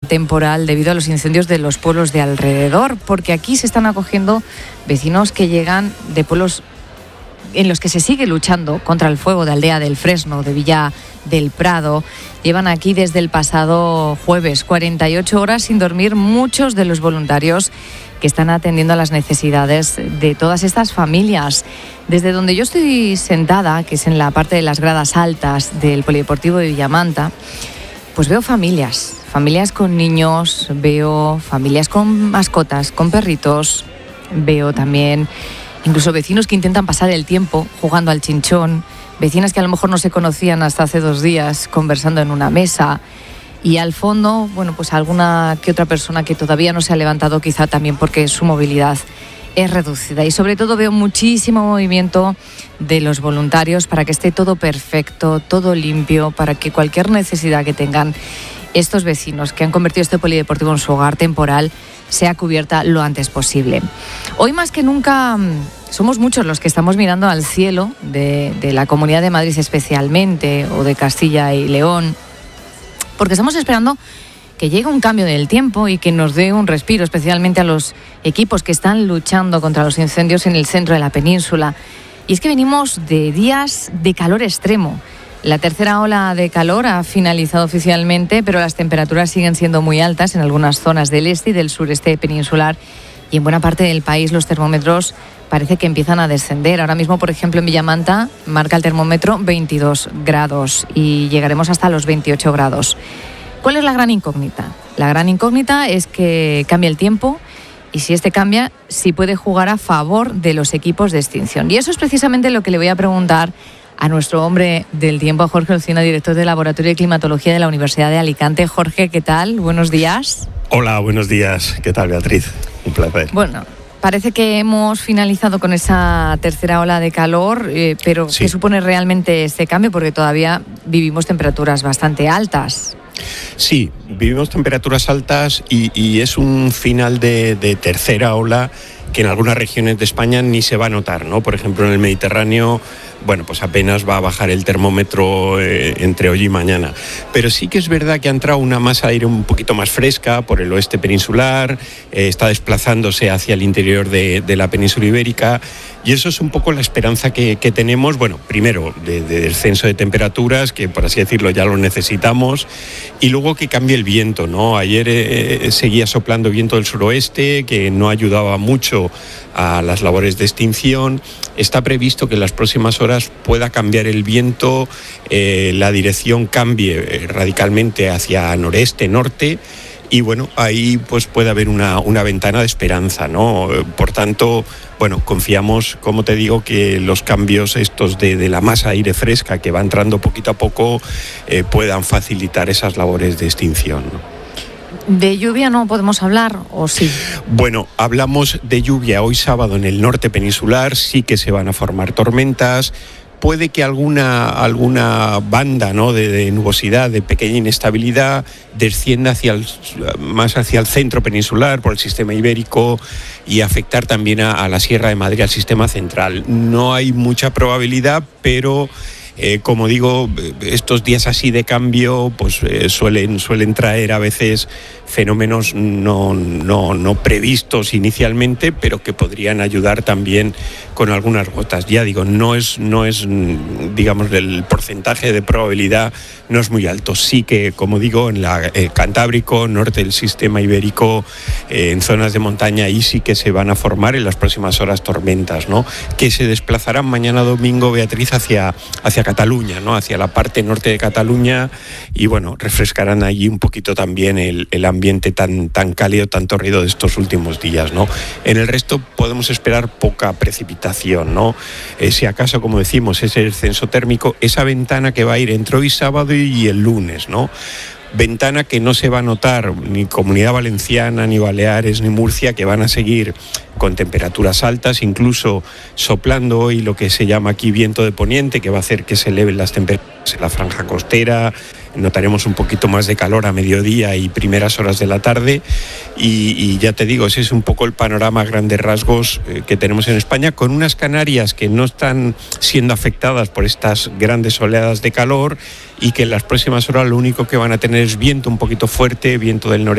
temporal debido a los incendios de los pueblos de alrededor, porque aquí se están acogiendo vecinos que llegan de pueblos en los que se sigue luchando contra el fuego, de Aldea del Fresno, de Villa del Prado. Llevan aquí desde el pasado jueves 48 horas sin dormir muchos de los voluntarios que están atendiendo a las necesidades de todas estas familias. Desde donde yo estoy sentada, que es en la parte de las gradas altas del Polideportivo de Villamanta, pues veo familias con niños, veo familias con mascotas, con perritos, veo también incluso vecinos que intentan pasar el tiempo jugando al chinchón, vecinas que a lo mejor no se conocían hasta hace 2 días conversando en una mesa, y al fondo, bueno, pues alguna que otra persona que todavía no se ha levantado, quizá también porque su movilidad es reducida. Y sobre todo veo muchísimo movimiento de los voluntarios para que esté todo perfecto, todo limpio, para que cualquier necesidad que tengan estos vecinos que han convertido este polideportivo en su hogar temporal sea cubierta lo antes posible. Hoy más que nunca somos muchos los que estamos mirando al cielo de la Comunidad de Madrid especialmente, o de Castilla y León, porque estamos esperando que llegue un cambio del tiempo y que nos dé un respiro, especialmente a los equipos que están luchando contra los incendios en el centro de la península. Y es que venimos de días de calor extremo. La tercera ola de calor ha finalizado oficialmente, pero las temperaturas siguen siendo muy altas en algunas zonas del este y del sureste peninsular, y en buena parte del país los termómetros parece que empiezan a descender. Ahora mismo, por ejemplo, en Villamanta marca el termómetro 22 grados y llegaremos hasta los 28 grados. ¿Cuál es la gran incógnita? La gran incógnita es que cambie el tiempo, y si este cambia, si puede jugar a favor de los equipos de extinción. Y eso es precisamente lo que le voy a preguntar a nuestro hombre del tiempo, a Jorge Olcina, director del Laboratorio de Climatología de la Universidad de Alicante. Jorge, ¿qué tal? Buenos días. Hola, buenos días. ¿Qué tal, Beatriz? Un placer. Bueno, parece que hemos finalizado con esa tercera ola de calor, pero sí. ¿Qué supone realmente este cambio? Porque todavía vivimos temperaturas bastante altas. Sí, vivimos temperaturas altas y es un final de tercera ola que en algunas regiones de España ni se va a notar, ¿no? Por ejemplo, en el Mediterráneo, bueno, pues apenas va a bajar el termómetro entre hoy y mañana. Pero sí que es verdad que ha entrado una masa de aire un poquito más fresca por el oeste peninsular, está desplazándose hacia el interior de la península ibérica, y eso es un poco la esperanza que tenemos, bueno, primero de descenso de temperaturas, que por así decirlo ya lo necesitamos, y luego que cambie el viento, ¿no? Ayer seguía soplando viento del suroeste, que no ayudaba mucho a las labores de extinción. Está previsto que en las próximas horas pueda cambiar el viento, la dirección cambie radicalmente hacia noreste, norte, y bueno, ahí pues puede haber una ventana de esperanza, ¿no? Por tanto, bueno, confiamos, como te digo, que los cambios estos de la masa de aire fresca que va entrando poquito a poco puedan facilitar esas labores de extinción, ¿no? ¿De lluvia no podemos hablar o sí? Bueno, hablamos de lluvia hoy sábado en el norte peninsular, sí que se van a formar tormentas. Puede que alguna banda, ¿no?, de nubosidad, de pequeña inestabilidad, descienda más hacia el centro peninsular por el sistema ibérico y afectar también a la Sierra de Madrid, al sistema central. No hay mucha probabilidad, pero como digo, estos días así de cambio pues suelen traer a veces fenómenos no previstos inicialmente, pero que podrían ayudar también con algunas gotas. Ya digo, no es digamos, el porcentaje de probabilidad no es muy alto. Sí que, como digo, en el Cantábrico, norte del sistema ibérico, en zonas de montaña, ahí sí que se van a formar en las próximas horas tormentas, ¿no? Que se desplazarán mañana domingo, Beatriz, hacia Cataluña, ¿no? Hacia la parte norte de Cataluña, y bueno, refrescarán allí un poquito también el ambiente tan cálido, tan torrido de estos últimos días, ¿no? En el resto podemos esperar poca precipitación, ¿no? Si acaso, como decimos, ese descenso térmico, esa ventana que va a ir entre hoy sábado y el lunes, ¿no? Ventana que no se va a notar ni Comunidad Valenciana, ni Baleares, ni Murcia, que van a seguir con temperaturas altas, incluso soplando hoy lo que se llama aquí viento de poniente, que va a hacer que se eleven las temperaturas en la franja costera. Notaremos un poquito más de calor a mediodía y primeras horas de la tarde, y ya te digo, ese es un poco el panorama a grandes rasgos que tenemos en España, con unas Canarias que no están siendo afectadas por estas grandes oleadas de calor, y que en las próximas horas lo único que van a tener es viento un poquito fuerte, viento del noreste